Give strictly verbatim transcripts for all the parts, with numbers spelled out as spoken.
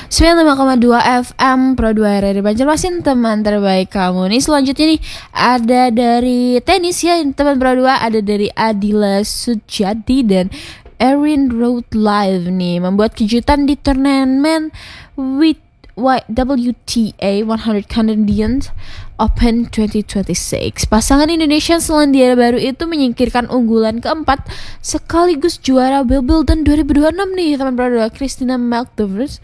sembilan puluh lima koma dua F M Pro dua R R Banjarmasin, teman terbaik kamu. Nih selanjutnya nih ada dari tenis ya, teman Pro dua ada dari Adila Sujati dan Erin Road Live nih membuat kejutan di turnamen with W T A seratus Canadian Open dua ribu dua puluh enam. Pasangan Indonesia Selandia Baru itu menyingkirkan unggulan keempat sekaligus juara Wimbledon dua ribu dua puluh enam nih teman Pro dua, Kristina Maldovers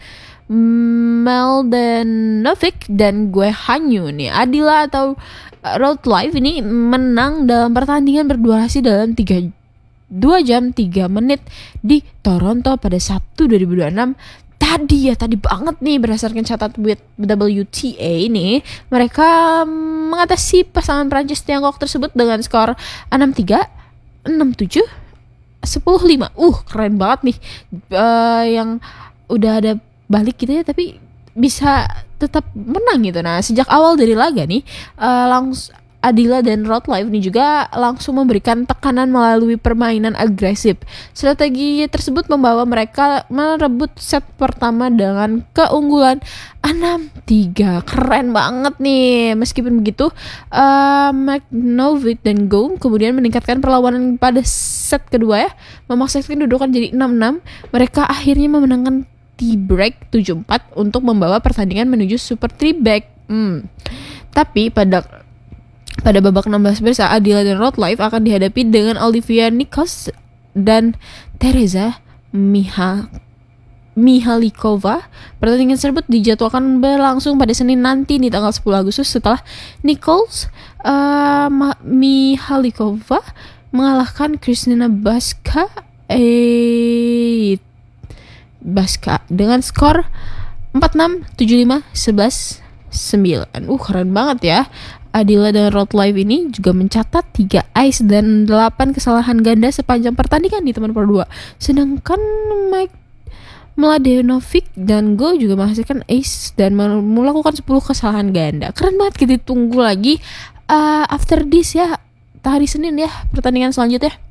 Maldenovic dan Gue Hanyu nih. Adila atau Road Live ini menang dalam pertandingan berdurasi dalam tiga dua jam tiga menit di Toronto pada Sabtu dua ribu dua puluh enam. Tadi ya, tadi banget nih berdasarkan catatan W T A ini, mereka mengatasi pasangan Prancis Tiongkok tersebut dengan skor enam tiga, enam tujuh, sepuluh lima. Uh, keren banget nih. Uh, yang udah ada balik gitu ya, tapi bisa tetap menang gitu. Nah, sejak awal dari laga nih, uh, langsung Adila dan Road Live ini juga langsung memberikan tekanan melalui permainan agresif. Strategi tersebut membawa mereka merebut set pertama dengan keunggulan enam tiga. Keren banget nih. Meskipun begitu, uh, Maldenovic dan Goum kemudian meningkatkan perlawanan pada set kedua ya, memaksakan kedudukan jadi enam enam. Mereka akhirnya memenangkan tie break tujuh empat untuk membawa pertandingan menuju super tie break. Hmm. Tapi pada Pada babak enam belas besar, Adila dan Road Live akan dihadapi dengan Olivia Nikos dan Teresa Miha Mihalikova. Pertandingan tersebut dijadwalkan berlangsung pada Senin nanti di tanggal sepuluh Agustus setelah Nichols uh, Mihalikova mengalahkan Kristina Baska eh Baska dengan skor empat enam, tujuh lima, sebelas sembilan. Uh, keren banget ya. Adila dan Road Live ini juga mencatat tiga ace dan delapan kesalahan ganda sepanjang pertandingan di teman Pro dua. Sedangkan Mike Mladenovic dan Go juga menghasilkan ace dan melakukan sepuluh kesalahan ganda. Keren banget, kita tunggu lagi uh, after this ya, hari Senin ya, pertandingan selanjutnya.